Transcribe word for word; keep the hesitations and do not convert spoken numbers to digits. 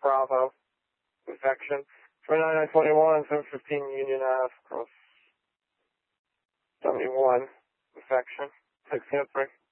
Bravo, section. twenty-nine nine twenty-one, seven fifteen Union Ave, cross seventy-one, section. sixteen oh three.